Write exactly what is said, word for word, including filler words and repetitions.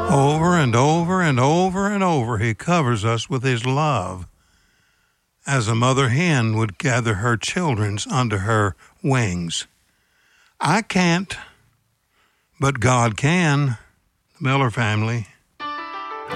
Over and over and over and over, he covers us with his love, as a mother hen would gather her children under her wings. I can't, but God can. The Miller family.